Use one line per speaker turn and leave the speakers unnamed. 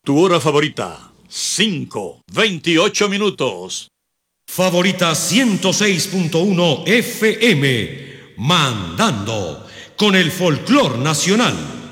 Tu hora favorita, 5:28 minutos.
Favorita 106.1 FM, mandando con el folclor nacional.